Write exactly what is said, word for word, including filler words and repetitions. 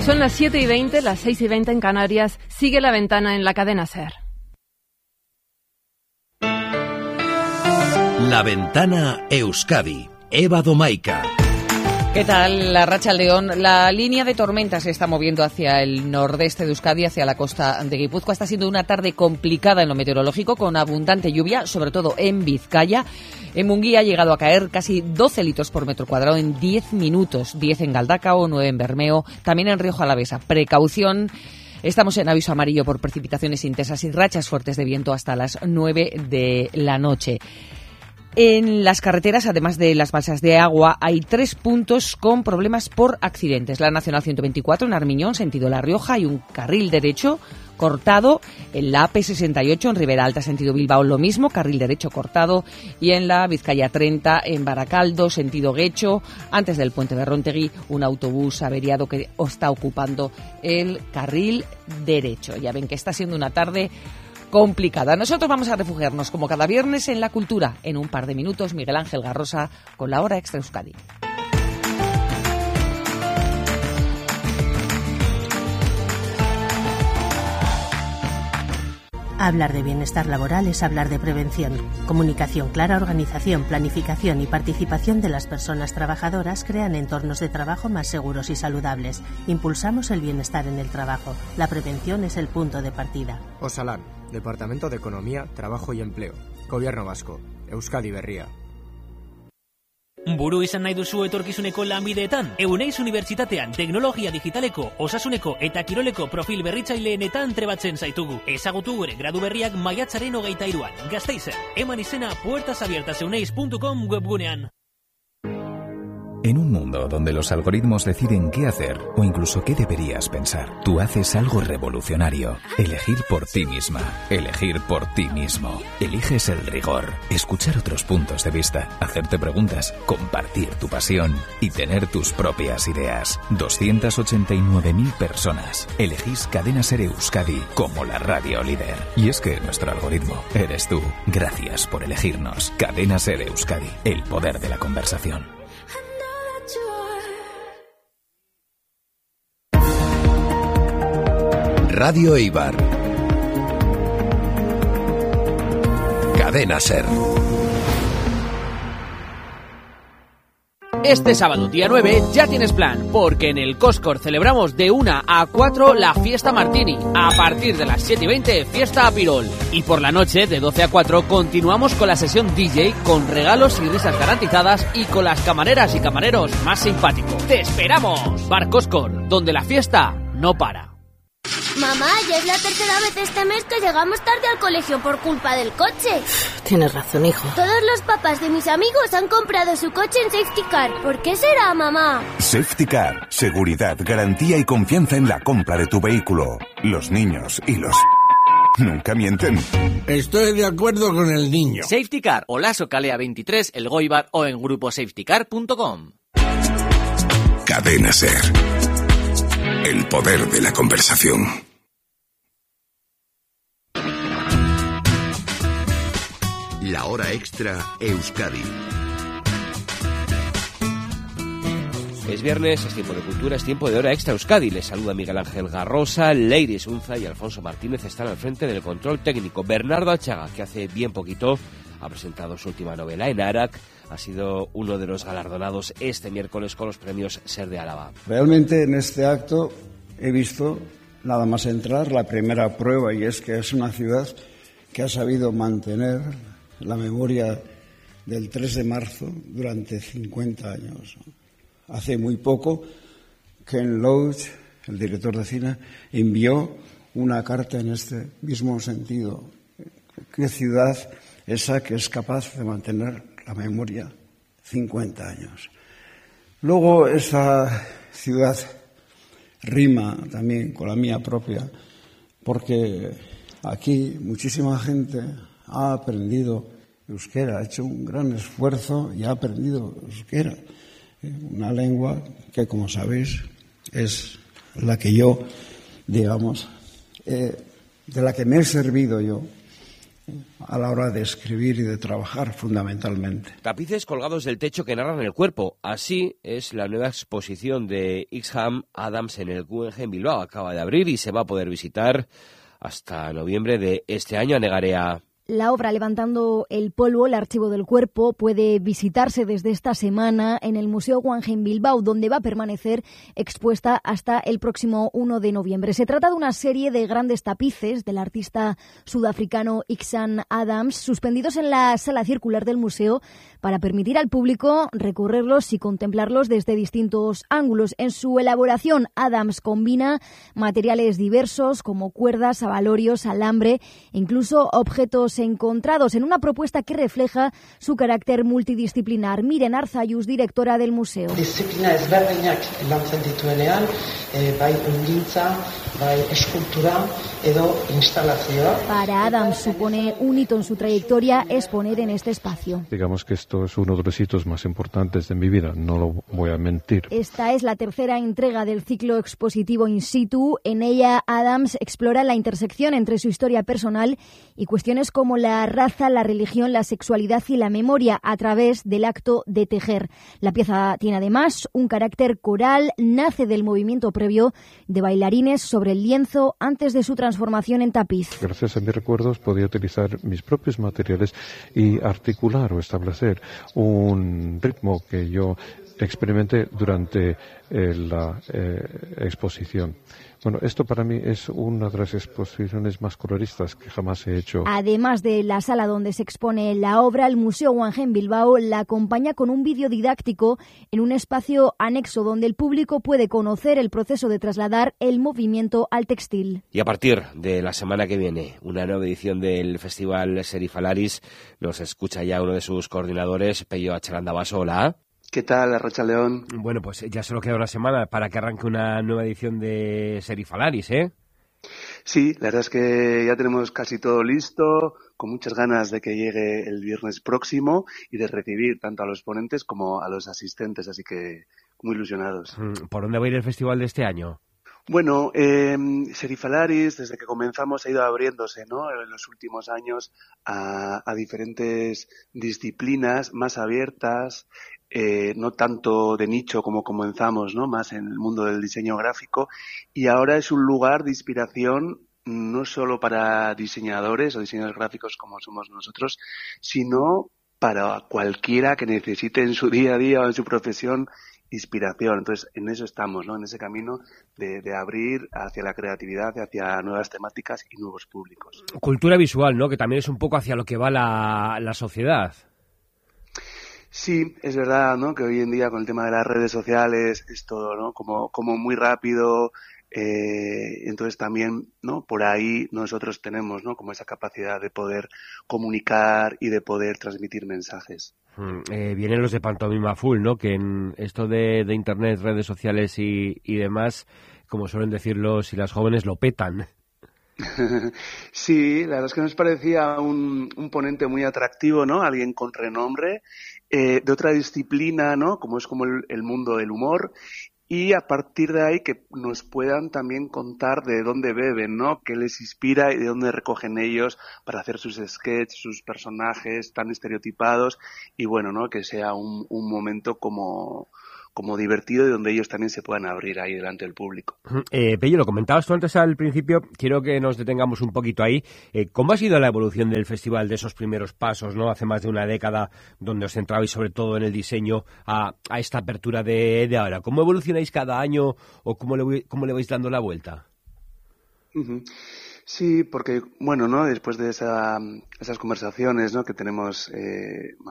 Son las siete y veinte, las seis y veinte en Canarias. Sigue La Ventana en la cadena SER. La Ventana Euskadi. Eva Domaica. ¿Qué tal? La Arratsaldeon. La línea de tormenta se está moviendo hacia el nordeste de Euskadi, hacia la costa de Guipúzcoa. Está siendo una tarde complicada en lo meteorológico, con abundante lluvia, sobre todo en Vizcaya. En Munguía ha llegado a caer casi doce litros por metro cuadrado en diez minutos, diez en Galdacao, nueve en Bermeo, también en Rioja Alavesa. Precaución. Estamos en aviso amarillo por precipitaciones intensas y rachas fuertes de viento hasta las nueve de la noche. En las carreteras, además de las balsas de agua, hay tres puntos con problemas por accidentes. La Nacional ciento veinticuatro en Armiñón, sentido La Rioja, hay un carril derecho cortado. En la A P sesenta y ocho en Ribera Alta, sentido Bilbao, lo mismo, carril derecho cortado. Y en la Vizcaya treinta en Baracaldo, sentido Guecho, antes del puente de Rontegui, un autobús averiado que está ocupando el carril derecho. Ya ven que está siendo una tarde complicada. Nosotros vamos a refugiarnos, como cada viernes, en la cultura. En un par de minutos, Miguel Ángel Garrosa con la Hora Extra Euskadi. Hablar de bienestar laboral es hablar de prevención. Comunicación clara, organización, planificación y participación de las personas trabajadoras crean entornos de trabajo más seguros y saludables. Impulsamos el bienestar en el trabajo. La prevención es el punto de partida. Osalan, Departamento de Economía, Trabajo y Empleo. Gobierno Vasco. Euskadi Berria. Buru izan nahi duzu etorkizuneko lanbideetan? Euneiz Unibertsitatean teknologia digitaleko, osasuneko eta kiroleko profil berritzaileenetan trebatzen zaitugu. Ezagutu gure gradu berriak maiatzaren hogeita hiruan. Gasteizen, eman izena puertas abiertas euneiz punto com webgunean. En un mundo donde los algoritmos deciden qué hacer o incluso qué deberías pensar, tú haces algo revolucionario. Elegir por ti misma. Elegir por ti mismo. Eliges el rigor, escuchar otros puntos de vista, hacerte preguntas, compartir tu pasión y tener tus propias ideas. doscientas ochenta y nueve mil personas. Elegís Cadena SER Euskadi como la radio líder. Y es que nuestro algoritmo eres tú. Gracias por elegirnos. Cadena SER Euskadi. El poder de la conversación. Radio Eibar. Cadena SER. Este sábado, día nueve, ya tienes plan, porque en el Coscor celebramos de una a cuatro la fiesta Martini. A partir de las siete y veinte, fiesta Apirol. Y por la noche, de doce a cuatro, continuamos con la sesión D J, con regalos y risas garantizadas y con las camareras y camareros más simpáticos. ¡Te esperamos! Bar Coscor, donde la fiesta no para. Mamá, ya es la tercera vez este mes que llegamos tarde al colegio por culpa del coche. Tienes razón, hijo. Todos los papás de mis amigos han comprado su coche en Safety Car. ¿Por qué será, mamá? Safety Car. Seguridad, garantía y confianza en la compra de tu vehículo. Los niños y los... nunca mienten. Estoy de acuerdo con el niño. Safety Car, Olaso Calea veintitrés, El Goibar o en grupo safety car punto com. Cadena SER. El poder de la conversación. La Hora Extra Euskadi. Es viernes, es tiempo de cultura, es tiempo de Hora Extra Euskadi. Les saluda Miguel Ángel Garrosa, Leire Sunza y Alfonso Martínez están al frente del control técnico. Bernardo Achaga, que hace bien poquito ha presentado su última novela en Arak, ha sido uno de los galardonados este miércoles con los premios SER de Álava. Realmente en este acto he visto, nada más entrar, la primera prueba, y es que es una ciudad que ha sabido mantener la memoria del tres de marzo durante cincuenta años. Hace muy poco, Ken Loach, el director de cine, envió una carta en este mismo sentido. ¿Qué ciudad esa que es capaz de mantener la memoria cincuenta años? Luego, esa ciudad rima también con la mía propia, porque aquí muchísima gente ha aprendido euskera, ha hecho un gran esfuerzo y ha aprendido euskera. Una lengua que, como sabéis, es la que yo, digamos, eh, de la que me he servido yo a la hora de escribir y de trabajar, fundamentalmente. Tapices colgados del techo que narran el cuerpo. Así es la nueva exposición de Ixham Adams en el Guggenheim Bilbao. Acaba de abrir y se va a poder visitar hasta noviembre de este año. Negarea. La obra Levantando el polvo, el archivo del cuerpo, puede visitarse desde esta semana en el Museo Guggenheim Bilbao, donde va a permanecer expuesta hasta el próximo uno de noviembre. Se trata de una serie de grandes tapices del artista sudafricano Ixham Adams, suspendidos en la sala circular del museo para permitir al público recorrerlos y contemplarlos desde distintos ángulos. En su elaboración, Adams combina materiales diversos como cuerdas, abalorios, alambre e incluso objetos encontrados en una propuesta que refleja su carácter multidisciplinar. Miren Arzayus, directora del museo. Disiplina ezberdinak lantzen dituenean, eh, bai ungintza, bai eskultura edo instalazioa. Para Adams supone un hito en su trayectoria exponer en este espacio. Digamos que esto es uno de los hitos más importantes de mi vida, no lo voy a mentir. Esta es la tercera entrega del ciclo expositivo in situ. En ella Adams explora la intersección entre su historia personal y cuestiones como como la raza, la religión, la sexualidad y la memoria a través del acto de tejer. La pieza tiene además un carácter coral, nace del movimiento previo de bailarines sobre el lienzo antes de su transformación en tapiz. Gracias a mis recuerdos podía utilizar mis propios materiales y articular o establecer un ritmo que yo experimenté durante eh, la eh, exposición. Bueno, esto para mí es una de las exposiciones más coloristas que jamás he hecho. Además de la sala donde se expone la obra, el Museo Guggenheim Bilbao la acompaña con un vídeo didáctico en un espacio anexo donde el público puede conocer el proceso de trasladar el movimiento al textil. Y a partir de la semana que viene, una nueva edición del Festival Serifalaris. Nos escucha ya uno de sus coordinadores, Pello Acharandabaso. Hola. ¿Qué tal, Arratsaldeon? Bueno, pues ya solo queda una semana para que arranque una nueva edición de Serifalaris, ¿eh? Sí, la verdad es que ya tenemos casi todo listo, con muchas ganas de que llegue el viernes próximo y de recibir tanto a los ponentes como a los asistentes, así que muy ilusionados. ¿Por dónde va a ir el festival de este año? Bueno, eh, Serifalaris, desde que comenzamos, ha ido abriéndose, ¿no?, en los últimos años a, a diferentes disciplinas más abiertas, eh, no tanto de nicho como comenzamos, ¿no?, más en el mundo del diseño gráfico, y ahora es un lugar de inspiración no solo para diseñadores o diseñadores gráficos como somos nosotros, sino para cualquiera que necesite en su día a día o en su profesión inspiración. Entonces, en eso estamos, ¿no?, en ese camino de, de abrir hacia la creatividad, hacia nuevas temáticas y nuevos públicos. Cultura visual, ¿no?, que también es un poco hacia lo que va la, la sociedad. Sí, es verdad, ¿no?, que hoy en día con el tema de las redes sociales es todo, ¿no?, como, como muy rápido. Eh, entonces también, ¿no?, por ahí nosotros tenemos, ¿no?, como esa capacidad de poder comunicar y de poder transmitir mensajes. Mm, eh, vienen los de pantomima full, ¿no?, que en esto de, de internet, redes sociales y, y demás, como suelen decir los y las jóvenes, lo petan. Sí, la verdad es que nos parecía un, un ponente muy atractivo, ¿no?, alguien con renombre, eh, de otra disciplina, ¿no?, como es como el, el mundo del humor. Y a partir de ahí que nos puedan también contar de dónde beben, ¿no?, qué les inspira y de dónde recogen ellos para hacer sus sketches, sus personajes tan estereotipados, y bueno, ¿no?, que sea un, un momento como, como divertido y donde ellos también se puedan abrir ahí delante del público. Eh, Pello, lo comentabas tú antes al principio, quiero que nos detengamos un poquito ahí. Eh, ¿Cómo ha sido la evolución del festival de esos primeros pasos, ¿no?, hace más de una década, donde os centrabais sobre todo en el diseño, a, a esta apertura de, de ahora? ¿Cómo evolucionáis cada año o cómo le, cómo le vais dando la vuelta? Uh-huh. Sí, porque, bueno, ¿no?, después de esa, esas conversaciones, ¿no?, que tenemos eh,